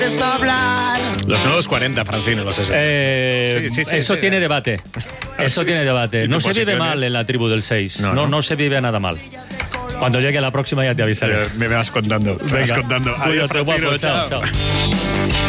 Los nuevos 40, Francino, los 60. Sí, eso tiene debate. Eso tiene debate. No se vive mal en la tribu del 6. No se vive nada mal. Cuando llegue la próxima ya te avisaré. Me vas contando. Venga, Adiós, cuídate, guapo. Francino, Chao.